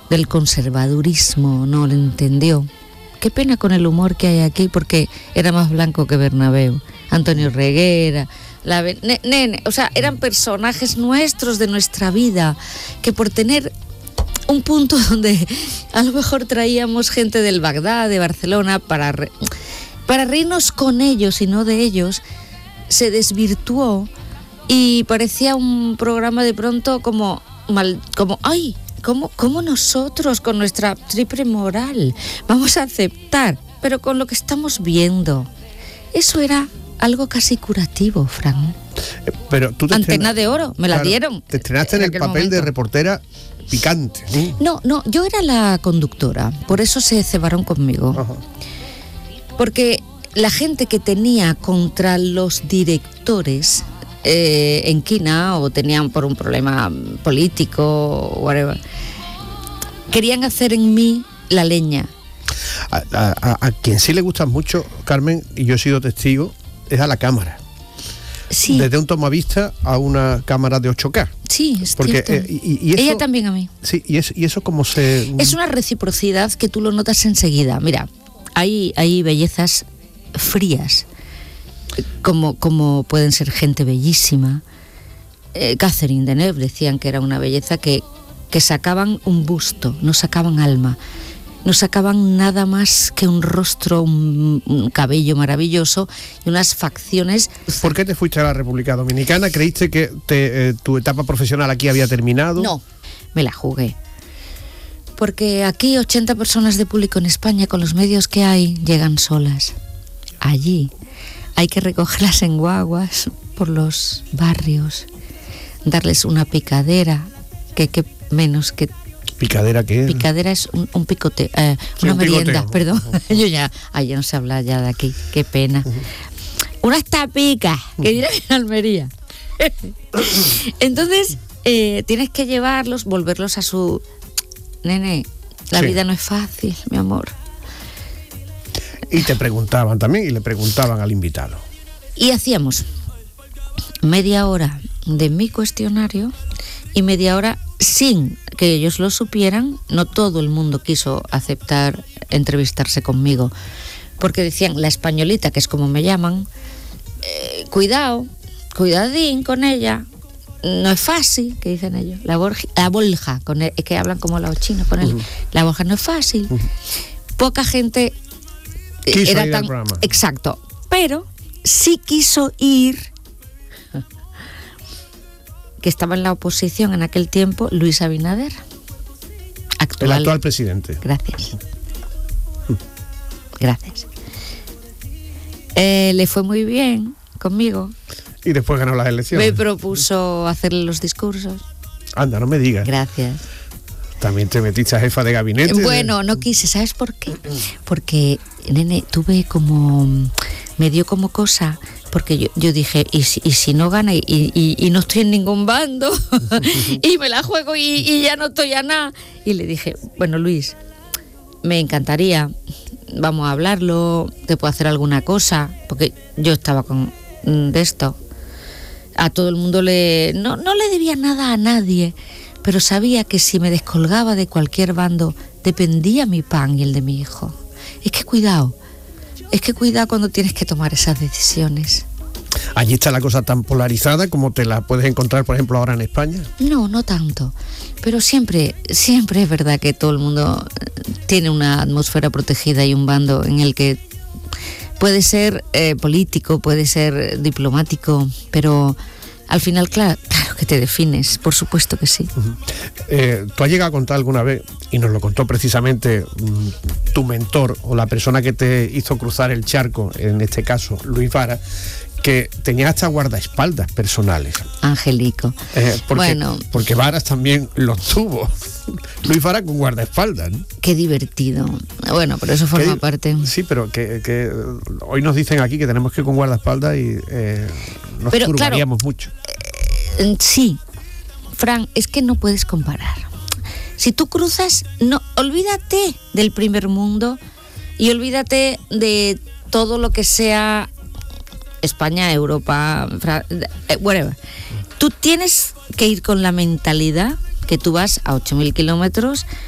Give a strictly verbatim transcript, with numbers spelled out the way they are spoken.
del conservadurismo no lo entendió. Qué pena con el humor que hay aquí, porque era más blanco que Bernabéu. Antonio Reguera, la nene, nene, o sea, eran personajes nuestros de nuestra vida, que por tener un punto donde a lo mejor traíamos gente del Bagdad, de Barcelona, para, re, para reírnos con ellos y no de ellos, se desvirtuó y parecía un programa de pronto como, mal, como ¡ay! ¿Cómo, ¿Cómo nosotros, con nuestra triple moral, vamos a aceptar? Pero con lo que estamos viendo. Eso era algo casi curativo, Fran. Eh, pero tú te Antena de oro, me claro, la dieron. Te estrenaste en, en el papel momento. de reportera picante. ¿eh? No, no, yo era la conductora, por eso se cebaron conmigo. Ajá. Porque la gente que tenía contra los directores... Eh, en quina o tenían por un problema político o whatever, querían hacer en mí la leña. A, a, a quien sí le gusta mucho, Carmen, y yo he sido testigo, es a la cámara. Sí. Desde un tomavista a una cámara de ocho K. Sí, es Porque, cierto. Eh, y, y eso, ella también a mí. Sí, y eso, y eso como se... Es una reciprocidad que tú lo notas enseguida. Mira, hay, hay bellezas frías, Como, como pueden ser gente bellísima. eh, Catherine Deneuve decían que era una belleza que, que sacaban un busto, no sacaban alma, no sacaban nada más que un rostro, un, un cabello maravilloso y unas facciones. ¿Por qué te fuiste a la República Dominicana? ¿Creíste que te, eh, tu etapa profesional aquí había terminado? No, me la jugué. Porque aquí ochenta personas de público en España, con los medios que hay, llegan solas. Allí hay que recogerlas en guaguas por los barrios, darles una picadera, que, que menos que... ¿Picadera qué es? Picadera es un, un picote, eh, sí, una un merienda, picoteo. Perdón. Uh-huh. Yo ya, ay, ya no se habla ya de aquí, qué pena. Uh-huh. Unas tapicas, que dirán en Almería. Entonces, eh, tienes que llevarlos, volverlos a su... Nene, la sí. vida no es fácil, mi amor. Y te preguntaban también, y le preguntaban al invitado. Y hacíamos media hora de mi cuestionario y media hora sin que ellos lo supieran. No todo el mundo quiso aceptar entrevistarse conmigo, porque decían, la españolita, que es como me llaman, eh, cuidado, cuidadín con ella, no es fácil, que dicen ellos. La, borja, la bolja, con el, es que hablan como los chinos, con él. Uh-huh. La bolja no es fácil. Uh-huh. Poca gente... Quiso era ir tan al programa. Exacto, pero sí quiso ir, que estaba en la oposición en aquel tiempo, Luis Abinader, actual, el actual presidente. Gracias. Gracias. Eh, le fue muy bien conmigo. Y después ganó las elecciones. Me propuso hacerle los discursos. Anda, no me digas. Gracias. También te metiste a jefa de gabinete. Bueno, no quise, ¿sabes por qué? Porque, nene, tuve como, me dio como cosa, porque yo, yo dije, ¿y si, y si no gana y, y, y no estoy en ningún bando? Y me la juego y, y ya no estoy a nada. Y le dije, bueno, Luis, me encantaría, vamos a hablarlo, te puedo hacer alguna cosa, porque yo estaba con de esto. A todo el mundo le, no, no le debía nada a nadie, pero sabía que si me descolgaba de cualquier bando, dependía mi pan y el de mi hijo. Es que cuidado, es que cuidado cuando tienes que tomar esas decisiones. ¿Allí está la cosa tan polarizada como te la puedes encontrar, por ejemplo, ahora en España? No, no tanto, pero siempre, siempre es verdad que todo el mundo tiene una atmósfera protegida y un bando en el que puede ser eh, político, puede ser diplomático, pero... Al final, claro, claro que te defines, por supuesto que sí. Uh-huh. Eh, ¿Tú has llegado a contar alguna vez, y nos lo contó precisamente um, tu mentor o la persona que te hizo cruzar el charco, en este caso Luis Vara, que tenía hasta guardaespaldas personales? Angelico. Eh, porque, bueno. Porque Varas también los tuvo. Luis Vara con guardaespaldas, ¿no? Qué divertido. Bueno, pero eso forma ¿Qué? parte. Sí, pero que, que hoy nos dicen aquí que tenemos que ir con guardaespaldas y eh, nos pero, turbaríamos claro, mucho. Eh, sí, Fran, es que no puedes comparar. Si tú cruzas, no, olvídate del primer mundo y olvídate de todo lo que sea España, Europa, Fran, eh, whatever. Tú tienes que ir con la mentalidad que tú vas a ocho mil kilómetros